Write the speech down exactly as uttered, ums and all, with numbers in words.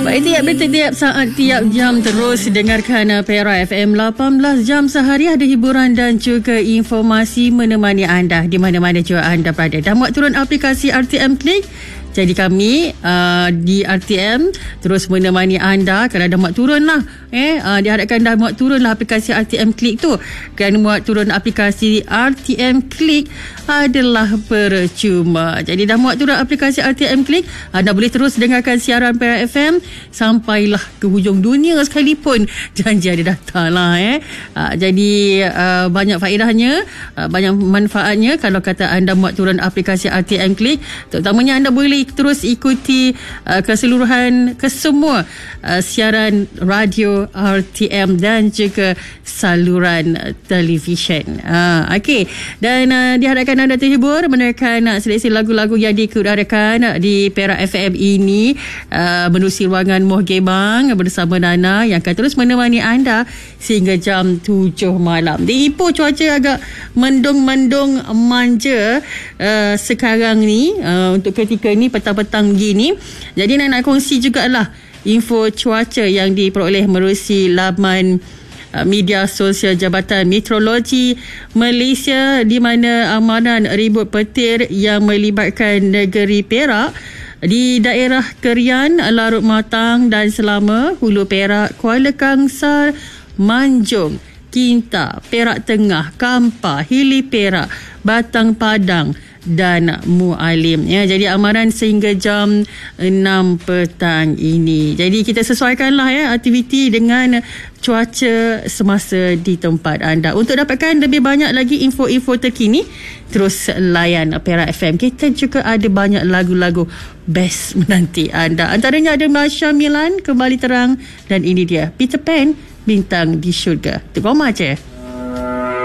Baik, tiap detik, tiap saat, tiap jam terus dengarkan Perak F M. lapan belas jam sehari ada hiburan dan juga informasi menemani anda di mana-mana juga anda berada. Dah muat turun aplikasi R T M Click. Jadi kami uh, di R T M terus menemani anda. Kalau dah muat turun lah eh, uh, diharapkan dah muat turun lah aplikasi R T M Click tu. Kerana muat turun aplikasi R T M Click adalah percuma. Jadi dah muat turun aplikasi R T M Click, anda boleh terus dengarkan siaran Perak F M sampailah ke hujung dunia sekalipun. Janji ada data lah eh. Uh, jadi uh, banyak faedahnya, uh, banyak manfaatnya kalau kata anda muat turun aplikasi R T M Click. Terutamanya anda boleh terus ikuti uh, keseluruhan kesemua uh, siaran radio R T M dan juga saluran uh, televisyen. Uh, Okey, dan uh, diharapkan anda terhibur menerkan uh, seleksi lagu-lagu yang dikurarakan uh, di Perak F M ini, uh, menerusi ruangan Mohgebang bersama Nana yang akan terus menemani anda sehingga jam tujuh malam. Di Ipoh cuaca agak mendung-mendung manja uh, sekarang ni, uh, untuk ketika ni petang-petang begini. Jadi nak nak kongsi jugalah info cuaca yang diperoleh menerusi laman uh, media sosial Jabatan Meteorologi Malaysia, di mana amanan ribut petir yang melibatkan negeri Perak di daerah Kerian, Larut Matang dan Selama, Hulu Perak, Kuala Kangsar, Manjung, Kinta, Perak Tengah, Kampar, Hili Perak, Batang Padang dan Mualim ya. Jadi amaran sehingga jam enam petang ini. Jadi kita sesuaikanlah ya aktiviti dengan cuaca semasa di tempat anda. Untuk dapatkan lebih banyak lagi info-info terkini, terus layan Perak F M. Kita juga ada banyak lagu-lagu best menanti anda. Antaranya ada Masya Milan, Kembali Terang, dan ini dia Peter Pan, Bintang di Syurga. Terima kasih.